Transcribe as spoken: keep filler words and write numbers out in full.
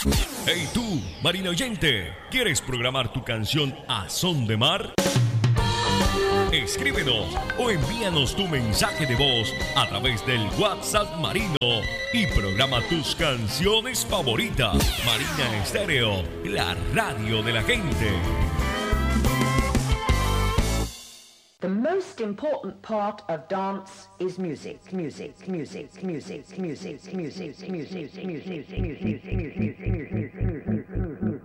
Hey tú, marino oyente, ¿quieres programar tu canción a son de mar? Escríbenos o envíanos tu mensaje de voz a través del WhatsApp Marino y programa tus canciones favoritas. Marina Estéreo, la radio de la gente. The most important part of dance is music, music, music, music, music, music, music, music, music, music, music, music, music, music.